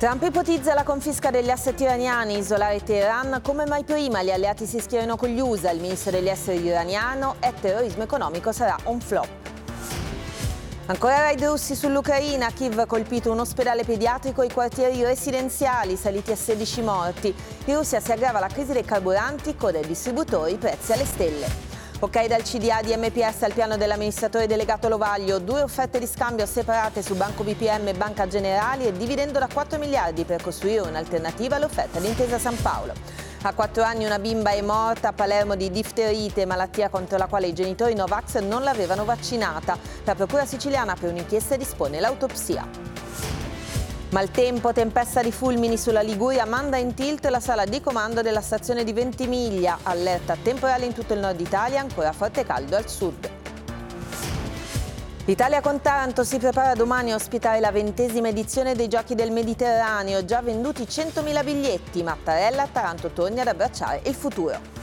Trump ipotizza la confisca degli asset iraniani, isolare Teheran, come mai prima gli alleati si schierano con gli USA, il ministro degli esteri iraniano, e terrorismo economico sarà un flop. Ancora raid russi sull'Ucraina, Kiev ha colpito un ospedale pediatrico e i quartieri residenziali, saliti a 16 morti. In Russia si aggrava la crisi dei carburanti, con i distributori prezzi alle stelle. Ok dal CDA di MPS al piano dell'amministratore delegato Lovaglio, 2 offerte di scambio separate su Banco BPM e Banca Generali e dividendo da 4 miliardi per costruire un'alternativa all'offerta di Intesa San Paolo. A 4 anni una bimba è morta a Palermo di difterite, malattia contro la quale i genitori Novax non l'avevano vaccinata. La procura siciliana apre un'inchiesta e dispone l'autopsia. Maltempo, tempesta di fulmini sulla Liguria, manda in tilt la sala di comando della stazione di Ventimiglia. Allerta temporale in tutto il nord Italia, ancora forte caldo al sud. L'Italia con Taranto si prepara domani a ospitare la 20ª edizione dei Giochi del Mediterraneo. Già venduti 100.000 biglietti. Mattarella, Taranto torni ad abbracciare il futuro.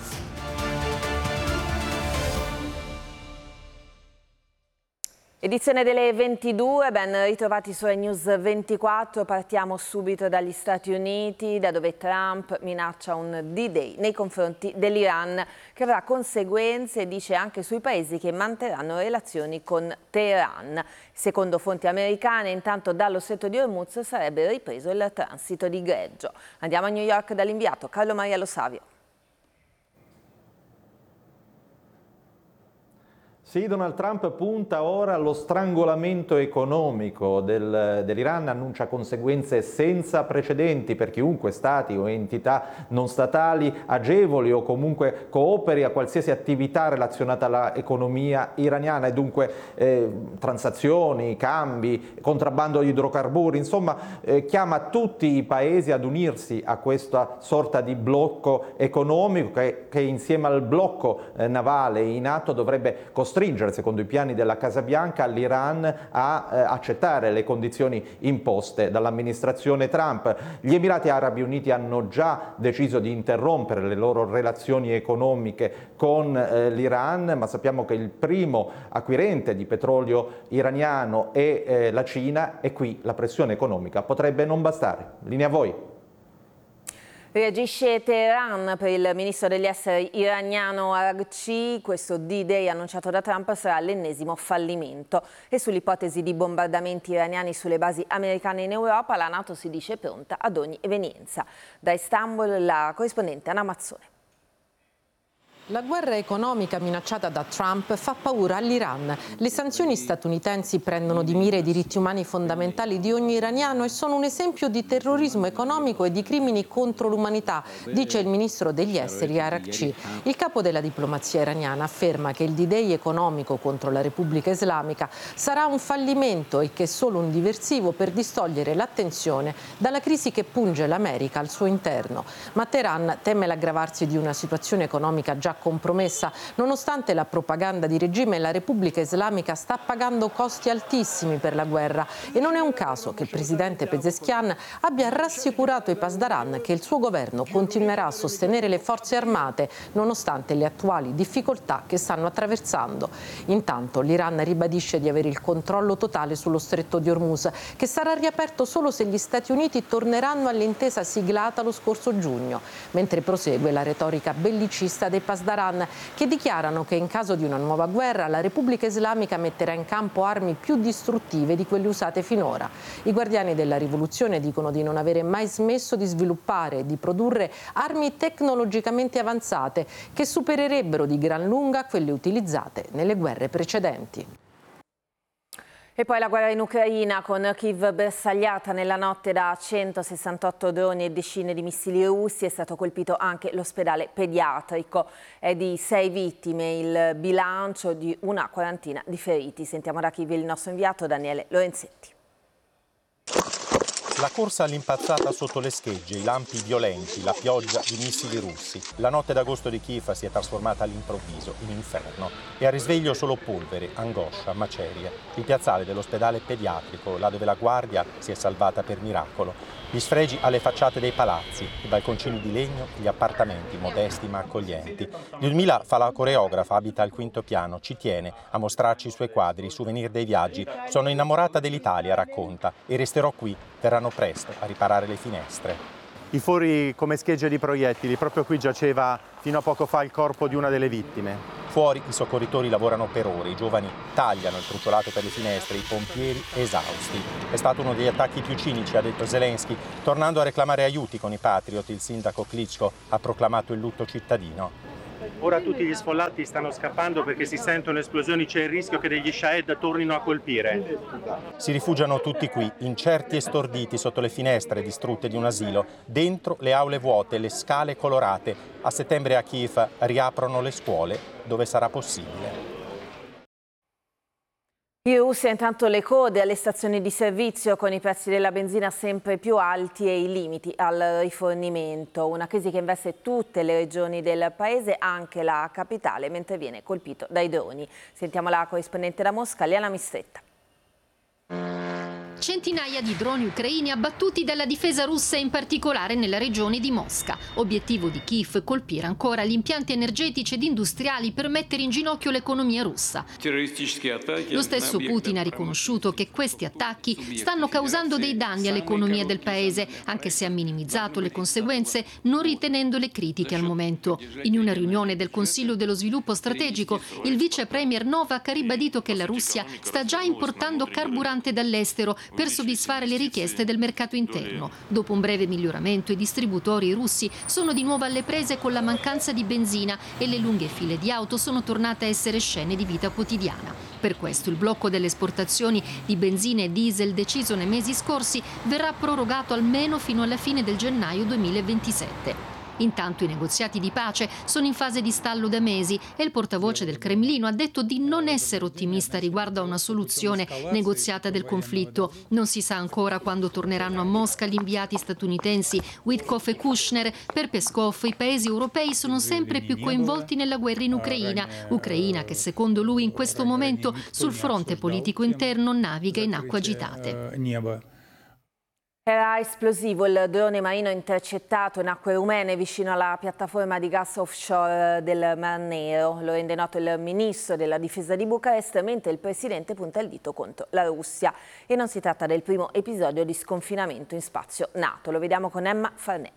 Edizione delle 22, ben ritrovati su News 24. Partiamo subito dagli Stati Uniti, da dove Trump minaccia un D-Day nei confronti dell'Iran, che avrà conseguenze, dice, anche sui paesi che manterranno relazioni con Teheran. Secondo fonti americane, intanto dallo stretto di Hormuz sarebbe ripreso il transito di greggio. Andiamo a New York dall'inviato Carlo Maria Lo Savio. Sì, Donald Trump punta ora allo strangolamento economico dell'Iran, annuncia conseguenze senza precedenti per chiunque stati o entità non statali agevoli o comunque cooperi a qualsiasi attività relazionata all'economia iraniana e dunque transazioni, cambi, contrabbando di idrocarburi, insomma chiama tutti i paesi ad unirsi a questa sorta di blocco economico che insieme al blocco navale in atto dovrebbe costringere, secondo i piani della Casa Bianca, l'Iran a accettare le condizioni imposte dall'amministrazione Trump. Gli Emirati Arabi Uniti hanno già deciso di interrompere le loro relazioni economiche con l'Iran, ma sappiamo che il primo acquirente di petrolio iraniano è la Cina e qui la pressione economica potrebbe non bastare. Linea a voi. Reagisce Teheran per il ministro degli esteri iraniano Araghchi. Questo D-Day annunciato da Trump sarà l'ennesimo fallimento. E sull'ipotesi di bombardamenti iraniani sulle basi americane in Europa, la NATO si dice pronta ad ogni evenienza. Da Istanbul la corrispondente Anna Mazzone. La guerra economica minacciata da Trump fa paura all'Iran. Le sanzioni statunitensi prendono di mira i diritti umani fondamentali di ogni iraniano e sono un esempio di terrorismo economico e di crimini contro l'umanità, dice il ministro degli esteri Araghchi. Il capo della diplomazia iraniana afferma che il D-Day economico contro la Repubblica Islamica sarà un fallimento e che è solo un diversivo per distogliere l'attenzione dalla crisi che punge l'America al suo interno. Ma Teheran teme l'aggravarsi di una situazione economica già compromessa. Nonostante la propaganda di regime, la Repubblica Islamica sta pagando costi altissimi per la guerra e non è un caso che il presidente Pezeshkian abbia rassicurato i Pasdaran che il suo governo continuerà a sostenere le forze armate nonostante le attuali difficoltà che stanno attraversando. Intanto l'Iran ribadisce di avere il controllo totale sullo stretto di Hormuz, che sarà riaperto solo se gli Stati Uniti torneranno all'intesa siglata lo scorso giugno, mentre prosegue la retorica bellicista dei Pasdaran, che dichiarano che in caso di una nuova guerra la Repubblica Islamica metterà in campo armi più distruttive di quelle usate finora. I guardiani della rivoluzione dicono di non avere mai smesso di sviluppare e di produrre armi tecnologicamente avanzate che supererebbero di gran lunga quelle utilizzate nelle guerre precedenti. E poi la guerra in Ucraina, con Kiev bersagliata nella notte da 168 droni e decine di missili russi. È stato colpito anche l'ospedale pediatrico. È di 6 vittime il bilancio, di una quarantina di feriti. Sentiamo da Kiev il nostro inviato Daniele Lorenzetti. La corsa all'impazzata sotto le schegge, i lampi violenti, la pioggia di missili russi. La notte d'agosto di Kiev si è trasformata all'improvviso in inferno e a risveglio solo polvere, angoscia, macerie. Il piazzale dell'ospedale pediatrico, là dove la guardia si è salvata per miracolo. Gli sfregi alle facciate dei palazzi, i balconcini di legno, gli appartamenti modesti ma accoglienti. Lyudmila fa la coreografa, abita al 5° piano, ci tiene a mostrarci i suoi quadri, i souvenir dei viaggi. Sono innamorata dell'Italia, racconta, e resterò qui. Verranno riusciranno presto a riparare le finestre. I fori come schegge di proiettili, proprio qui giaceva fino a poco fa il corpo di una delle vittime. Fuori i soccorritori lavorano per ore, i giovani tagliano il truciolato per le finestre, i pompieri esausti. È stato uno degli attacchi più cinici, ha detto Zelensky, tornando a reclamare aiuti con i Patriot. Il sindaco Klitschko ha proclamato il lutto cittadino. Ora tutti gli sfollati stanno scappando perché si sentono esplosioni, c'è il rischio che degli Shahed tornino a colpire. Si rifugiano tutti qui, incerti e storditi sotto le finestre distrutte di un asilo, dentro le aule vuote, le scale colorate. A settembre a Kiev riaprono le scuole dove sarà possibile. In Russia intanto le code alle stazioni di servizio con i prezzi della benzina sempre più alti e i limiti al rifornimento. Una crisi che investe tutte le regioni del paese, anche la capitale, mentre viene colpito dai droni. Sentiamo la corrispondente da Mosca, Liana Mistretta. Centinaia di droni ucraini abbattuti dalla difesa russa, in particolare nella regione di Mosca. Obiettivo di Kiev: colpire ancora gli impianti energetici ed industriali per mettere in ginocchio l'economia russa. Lo stesso Putin ha riconosciuto che questi attacchi stanno causando dei danni all'economia del paese, anche se ha minimizzato le conseguenze, non ritenendole critiche al momento. In una riunione del Consiglio dello Sviluppo Strategico, il vice premier Novak ha ribadito che la Russia sta già importando carburante dall'estero per soddisfare le richieste del mercato interno. Dopo un breve miglioramento, i distributori russi sono di nuovo alle prese con la mancanza di benzina e le lunghe file di auto sono tornate a essere scene di vita quotidiana. Per questo il blocco delle esportazioni di benzina e diesel, deciso nei mesi scorsi, verrà prorogato almeno fino alla fine del gennaio 2027. Intanto i negoziati di pace sono in fase di stallo da mesi e il portavoce del Cremlino ha detto di non essere ottimista riguardo a una soluzione negoziata del conflitto. Non si sa ancora quando torneranno a Mosca gli inviati statunitensi Witkoff e Kushner. Per Peskov i paesi europei sono sempre più coinvolti nella guerra in Ucraina che secondo lui in questo momento sul fronte politico interno naviga in acque agitate. Era esplosivo il drone marino intercettato in acque rumene vicino alla piattaforma di gas offshore del Mar Nero. Lo rende noto il ministro della difesa di Bucarest, mentre il presidente punta il dito contro la Russia. E non si tratta del primo episodio di sconfinamento in spazio NATO. Lo vediamo con Emma Farnè.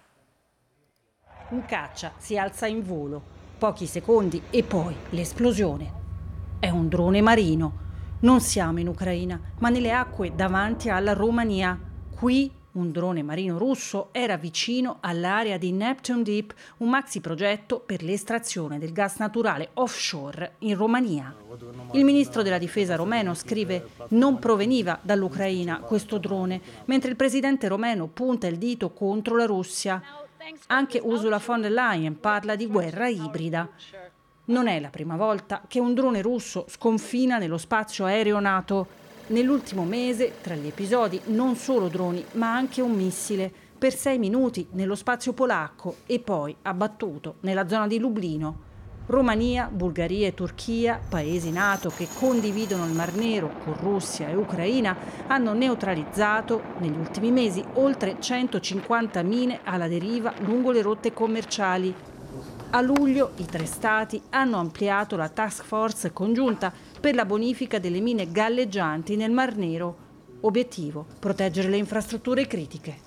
Un caccia si alza in volo, pochi secondi e poi l'esplosione. È un drone marino. Non siamo in Ucraina, ma nelle acque davanti alla Romania. Qui un drone marino russo era vicino all'area di Neptune Deep, un maxi progetto per l'estrazione del gas naturale offshore in Romania. Il ministro della difesa romeno scrive: non proveniva dall'Ucraina questo drone, mentre il presidente romeno punta il dito contro la Russia. Anche Ursula von der Leyen parla di guerra ibrida. Non è la prima volta che un drone russo sconfina nello spazio aereo NATO. Nell'ultimo mese, tra gli episodi, non solo droni, ma anche un missile, per 6 minuti nello spazio polacco e poi abbattuto nella zona di Lublino. Romania, Bulgaria e Turchia, paesi NATO che condividono il Mar Nero con Russia e Ucraina, hanno neutralizzato negli ultimi mesi oltre 150 mine alla deriva lungo le rotte commerciali. A luglio i 3 stati hanno ampliato la task force congiunta per la bonifica delle mine galleggianti nel Mar Nero. Obiettivo: proteggere le infrastrutture critiche.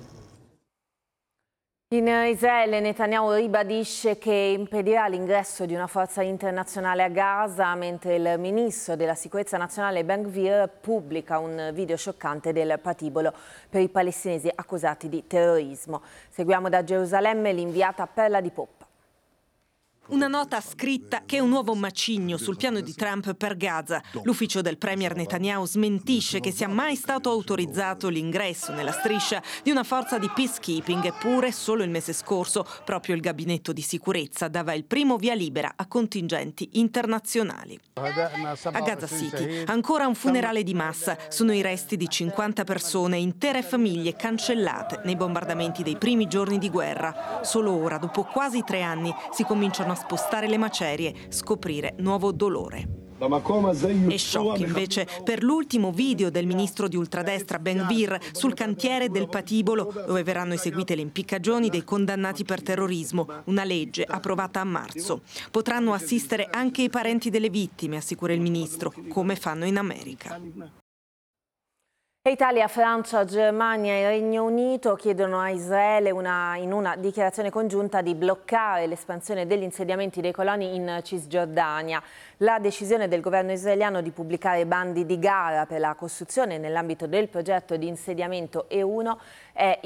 In Israele Netanyahu ribadisce che impedirà l'ingresso di una forza internazionale a Gaza, mentre il ministro della sicurezza nazionale Ben Gvir pubblica un video scioccante del patibolo per i palestinesi accusati di terrorismo. Seguiamo da Gerusalemme l'inviata Perla Di Poppa. Una nota scritta che è un nuovo macigno sul piano di Trump per Gaza. L'ufficio del premier Netanyahu smentisce che sia mai stato autorizzato l'ingresso nella striscia di una forza di peacekeeping, eppure solo il mese scorso proprio il gabinetto di sicurezza dava il primo via libera a contingenti internazionali. A Gaza City ancora un funerale di massa. Sono i resti di 50 persone, intere famiglie cancellate nei bombardamenti dei primi giorni di guerra. Solo ora, dopo quasi 3 anni, si cominciano a spostare le macerie, scoprire nuovo dolore. E shock invece per l'ultimo video del ministro di ultradestra Ben Gvir sul cantiere del patibolo, dove verranno eseguite le impiccagioni dei condannati per terrorismo, una legge approvata a marzo. Potranno assistere anche i parenti delle vittime, assicura il ministro, come fanno in America. Italia, Francia, Germania e Regno Unito chiedono a Israele in una dichiarazione congiunta di bloccare l'espansione degli insediamenti dei coloni in Cisgiordania. La decisione del governo israeliano di pubblicare bandi di gara per la costruzione nell'ambito del progetto di insediamento E1 è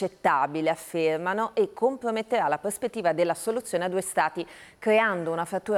inaccettabile, affermano, e comprometterà la prospettiva della soluzione a due stati, creando una frattura